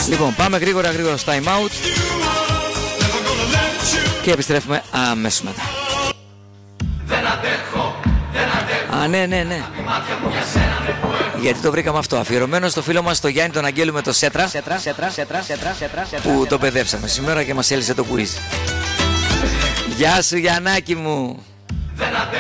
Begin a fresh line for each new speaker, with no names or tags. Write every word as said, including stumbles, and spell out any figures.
Λοιπόν, πάμε γρήγορα γρήγορα στο time out και επιστρέφουμε αμέσως μετά. Α, ναι, ναι, ναι. Γιατί το βρήκαμε αυτό. Αφιερωμένο στο φίλο μας το Γιάννη τον Αγγέλου με το Σέτρα, που το παιδεύσαμε σήμερα και μας έλυσε το quiz. Γεια σου Γιαννάκη μου.